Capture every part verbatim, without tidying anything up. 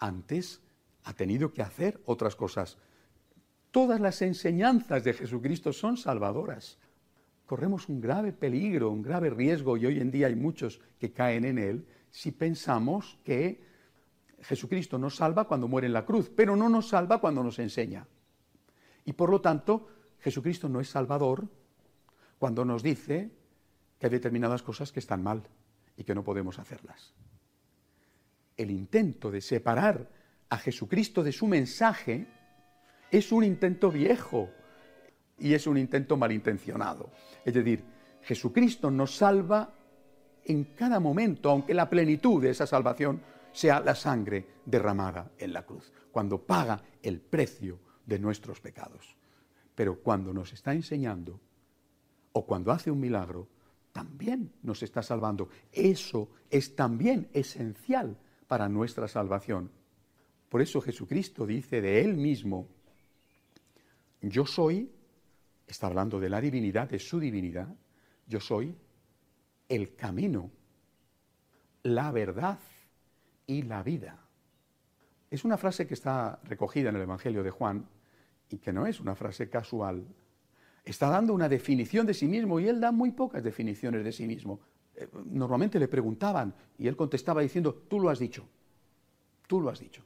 Antes ha tenido que hacer otras cosas. Todas las enseñanzas de Jesucristo son salvadoras. Corremos un grave peligro, un grave riesgo, y hoy en día hay muchos que caen en él, si pensamos que Jesucristo nos salva cuando muere en la cruz, pero no nos salva cuando nos enseña. Y por lo tanto, Jesucristo no es salvador cuando nos dice que hay determinadas cosas que están mal y que no podemos hacerlas. El intento de separar a Jesucristo de su mensaje es un intento viejo y es un intento malintencionado. Es decir, Jesucristo nos salva en cada momento, aunque la plenitud de esa salvación sea la sangre derramada en la cruz, cuando paga el precio de nuestros pecados. Pero cuando nos está enseñando o cuando hace un milagro, también nos está salvando. Eso es también esencial para nuestra salvación. Por eso Jesucristo dice de Él mismo, yo soy, está hablando de la divinidad, de su divinidad, yo soy el camino, la verdad y la vida. Es una frase que está recogida en el Evangelio de Juan y que no es una frase casual. Está dando una definición de sí mismo y él da muy pocas definiciones de sí mismo. Normalmente le preguntaban y él contestaba diciendo, tú lo has dicho, tú lo has dicho.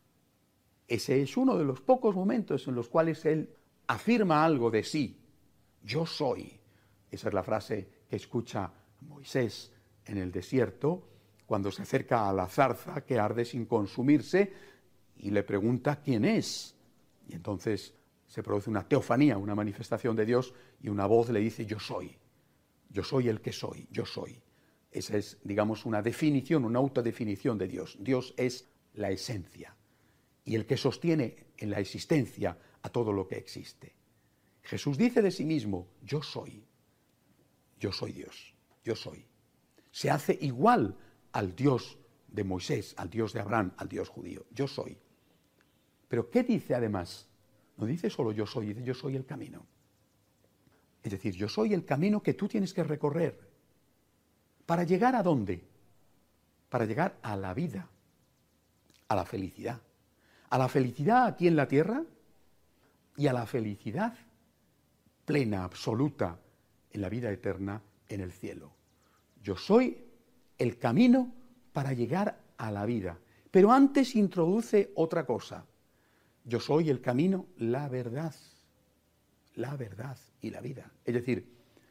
Ese es uno de los pocos momentos en los cuales él afirma algo de sí. Yo soy. Esa es la frase que escucha Moisés en el desierto cuando se acerca a la zarza que arde sin consumirse y le pregunta quién es. Y entonces se produce una teofanía, una manifestación de Dios, y una voz le dice, yo soy, yo soy el que soy, yo soy. Esa es, digamos, una definición, una autodefinición de Dios. Dios es la esencia y el que sostiene en la existencia a todo lo que existe. Jesús dice de sí mismo, yo soy, yo soy Dios, yo soy. Se hace igual al Dios de Moisés, al Dios de Abraham, al Dios judío, yo soy. Pero ¿qué dice además? No dice solo yo soy, dice yo soy el camino. Es decir, yo soy el camino que tú tienes que recorrer. ¿Para llegar a dónde? Para llegar a la vida, a la felicidad. A la felicidad aquí en la tierra y a la felicidad plena, absoluta, en la vida eterna en el cielo. Yo soy el camino para llegar a la vida. Pero antes introduce otra cosa. Yo soy el camino, la verdad, la verdad y la vida. Es decir,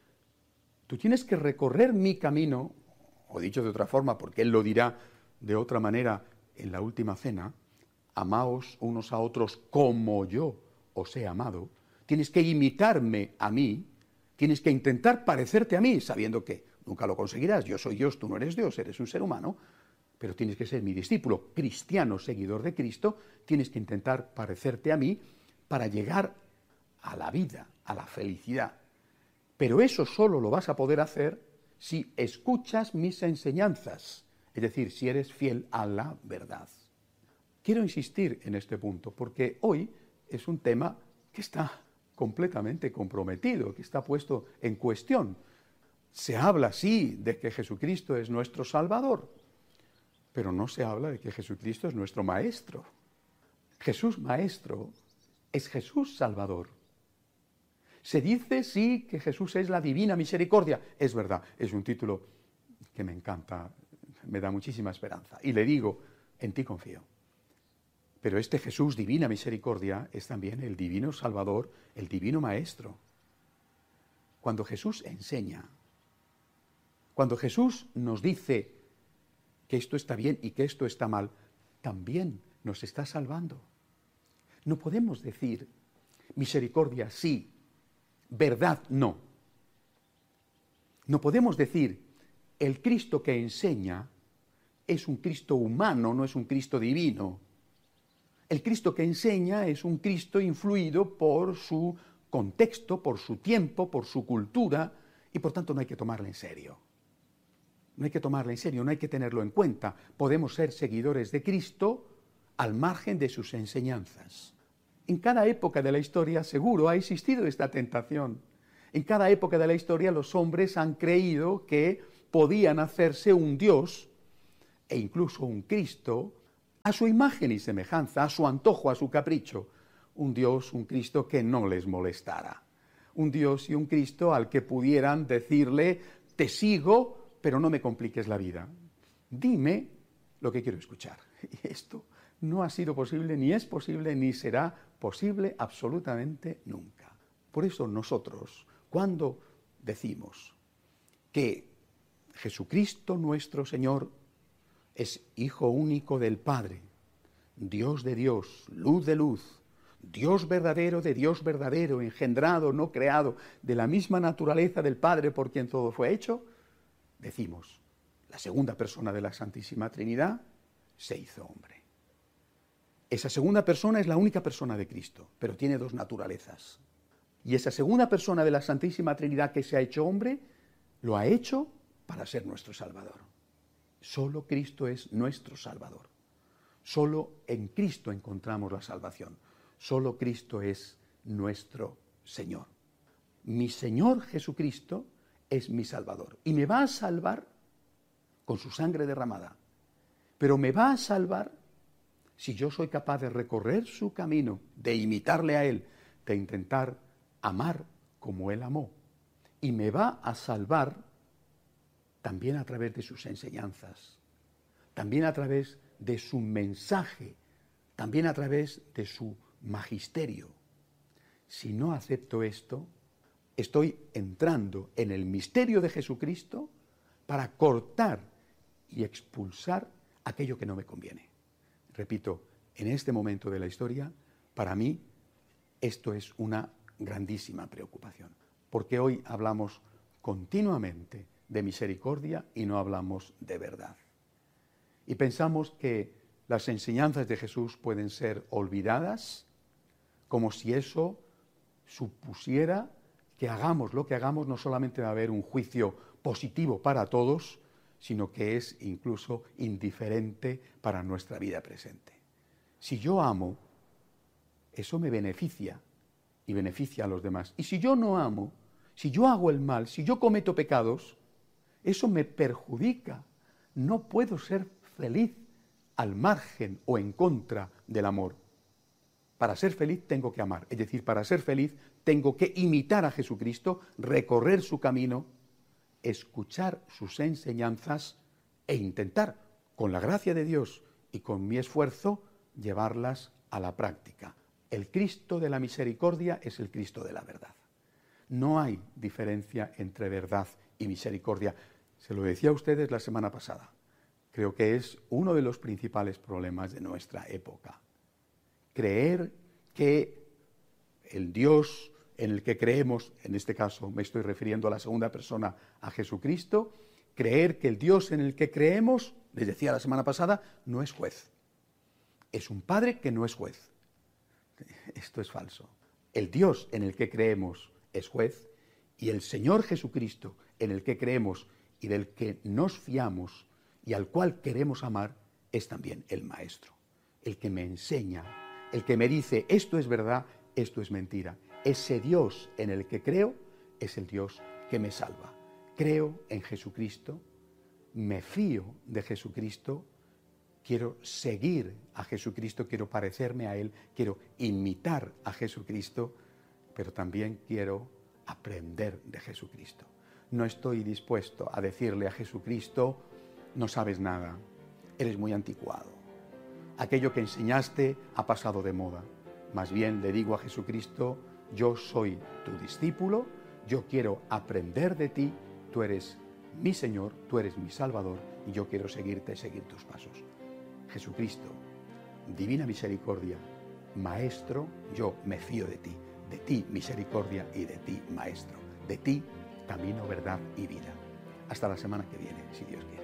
tú tienes que recorrer mi camino, o dicho de otra forma, porque Él lo dirá de otra manera en la última cena, amaos unos a otros como yo os he amado. Tienes que imitarme a mí, tienes que intentar parecerte a mí, sabiendo que nunca lo conseguirás. Yo soy Dios, tú no eres Dios, eres un ser humano. Pero tienes que ser mi discípulo, cristiano, seguidor de Cristo, tienes que intentar parecerte a mí para llegar a la vida, a la felicidad. Pero eso solo lo vas a poder hacer si escuchas mis enseñanzas, es decir, si eres fiel a la verdad. Quiero insistir en este punto, porque hoy es un tema que está completamente comprometido, que está puesto en cuestión. Se habla, sí, de que Jesucristo es nuestro Salvador, pero no se habla de que Jesucristo es nuestro Maestro. Jesús Maestro es Jesús Salvador. Se dice, sí, que Jesús es la divina misericordia. Es verdad, es un título que me encanta, me da muchísima esperanza. Y le digo, en ti confío. Pero este Jesús divina misericordia es también el divino Salvador, el divino Maestro. Cuando Jesús enseña, cuando Jesús nos dice que esto está bien y que esto está mal, también nos está salvando. No podemos decir misericordia sí, verdad no. No podemos decir el Cristo que enseña es un Cristo humano, no es un Cristo divino. El Cristo que enseña es un Cristo influido por su contexto, por su tiempo, por su cultura, y por tanto no hay que tomarle en serio. No hay que tomarle en serio, no hay que tenerlo en cuenta. Podemos ser seguidores de Cristo al margen de sus enseñanzas. En cada época de la historia seguro ha existido esta tentación. En cada época de la historia los hombres han creído que podían hacerse un Dios e incluso un Cristo a su imagen y semejanza, a su antojo, a su capricho. Un Dios, un Cristo que no les molestara. Un Dios y un Cristo al que pudieran decirle, te sigo, pero no me compliques la vida. Dime lo que quiero escuchar. Y esto no ha sido posible, ni es posible, ni será posible absolutamente nunca. Por eso nosotros, cuando decimos que Jesucristo nuestro Señor es Hijo único del Padre, Dios de Dios, luz de luz, Dios verdadero de Dios verdadero, engendrado, no creado, de la misma naturaleza del Padre por quien todo fue hecho, decimos, la segunda persona de la Santísima Trinidad se hizo hombre. Esa segunda persona es la única persona de Cristo, pero tiene dos naturalezas. Y esa segunda persona de la Santísima Trinidad que se ha hecho hombre, lo ha hecho para ser nuestro Salvador. Solo Cristo es nuestro Salvador. Solo en Cristo encontramos la salvación. Solo Cristo es nuestro Señor. Mi Señor Jesucristo es mi Salvador. Y me va a salvar con su sangre derramada. Pero me va a salvar si yo soy capaz de recorrer su camino, de imitarle a Él, de intentar amar como Él amó. Y me va a salvar también a través de sus enseñanzas, también a través de su mensaje, también a través de su magisterio. Si no acepto esto, estoy entrando en el misterio de Jesucristo para cortar y expulsar aquello que no me conviene. Repito, en este momento de la historia, para mí, esto es una grandísima preocupación, porque hoy hablamos continuamente de misericordia y no hablamos de verdad. Y pensamos que las enseñanzas de Jesús pueden ser olvidadas, como si eso supusiera que hagamos lo que hagamos, no solamente va a haber un juicio positivo para todos, sino que es incluso indiferente para nuestra vida presente. Si yo amo, eso me beneficia y beneficia a los demás. Y si yo no amo, si yo hago el mal, si yo cometo pecados, eso me perjudica. No puedo ser feliz al margen o en contra del amor. Para ser feliz tengo que amar, es decir, para ser feliz tengo que imitar a Jesucristo, recorrer su camino, escuchar sus enseñanzas e intentar, con la gracia de Dios y con mi esfuerzo, llevarlas a la práctica. El Cristo de la misericordia es el Cristo de la verdad. No hay diferencia entre verdad y misericordia. Se lo decía a ustedes la semana pasada. Creo que es uno de los principales problemas de nuestra época. Creer que el Dios en el que creemos, en este caso me estoy refiriendo a la segunda persona, a Jesucristo, creer que el Dios en el que creemos, les decía la semana pasada, no es juez. Es un Padre que no es juez. Esto es falso. El Dios en el que creemos es juez y el Señor Jesucristo en el que creemos y del que nos fiamos y al cual queremos amar es también el Maestro, el que me enseña, el que me dice esto es verdad, esto es mentira. Ese Dios en el que creo es el Dios que me salva. Creo en Jesucristo, me fío de Jesucristo, quiero seguir a Jesucristo, quiero parecerme a Él, quiero imitar a Jesucristo, pero también quiero aprender de Jesucristo. No estoy dispuesto a decirle a Jesucristo, no sabes nada, eres muy anticuado. Aquello que enseñaste ha pasado de moda. Más bien le digo a Jesucristo, yo soy tu discípulo, yo quiero aprender de ti, tú eres mi Señor, tú eres mi Salvador y yo quiero seguirte, seguir tus pasos. Jesucristo, divina misericordia, Maestro, yo me fío de ti, de ti misericordia y de ti Maestro, de ti camino, verdad y vida. Hasta la semana que viene, si Dios quiere.